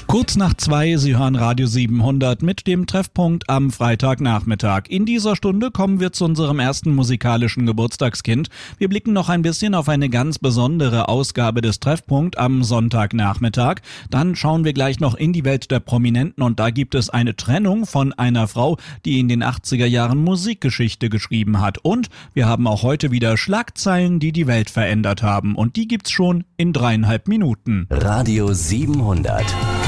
Kurz nach 2, Sie hören Radio 700 mit dem Treffpunkt am Freitagnachmittag. In dieser Stunde kommen wir zu unserem ersten musikalischen Geburtstagskind. Wir blicken noch ein bisschen auf eine ganz besondere Ausgabe des Treffpunkt am Sonntagnachmittag. Dann schauen wir gleich noch in die Welt der Prominenten und da gibt es eine Trennung von einer Frau, die in den 80er Jahren Musikgeschichte geschrieben hat. Und wir haben auch heute wieder Schlagzeilen, die die Welt verändert haben. Und die gibt's schon in 3,5 Minuten. Radio 700.